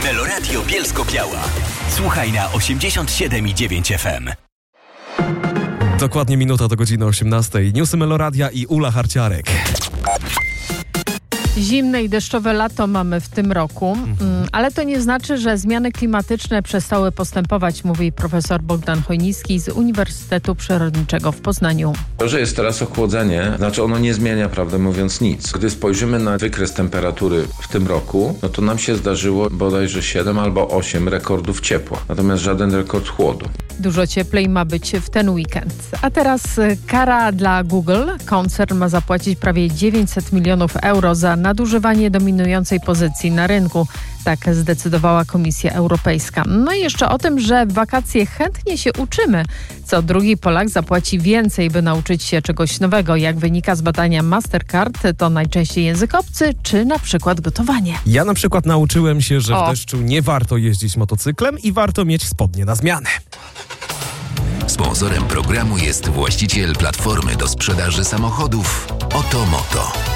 Meloradio Bielsko-Biała. Słuchaj na 87,9 FM. Dokładnie minuta do godziny 18. Newsy Meloradia i Ula Harciarek. Zimne i deszczowe lato mamy w tym roku, ale to nie znaczy, że zmiany klimatyczne przestały postępować, mówi profesor Bogdan Chojnicki z Uniwersytetu Przyrodniczego w Poznaniu. To, że jest teraz ochłodzenie, znaczy ono nie zmienia, prawdę mówiąc, nic. Gdy spojrzymy na wykres temperatury w tym roku, no to nam się zdarzyło bodajże 7 albo 8 rekordów ciepła, natomiast żaden rekord chłodu. Dużo cieplej ma być w ten weekend. A teraz kara dla Google. Koncern ma zapłacić prawie 900 milionów euro za nadużywanie dominującej pozycji na rynku. Tak zdecydowała Komisja Europejska. No i jeszcze o tym, że w wakacje chętnie się uczymy. Co drugi Polak zapłaci więcej, by nauczyć się czegoś nowego. Jak wynika z badania Mastercard, to najczęściej język obcy, czy na przykład gotowanie. Ja na przykład nauczyłem się, że w deszczu nie warto jeździć motocyklem i warto mieć spodnie na zmianę. Sponsorem programu jest właściciel platformy do sprzedaży samochodów Otomoto.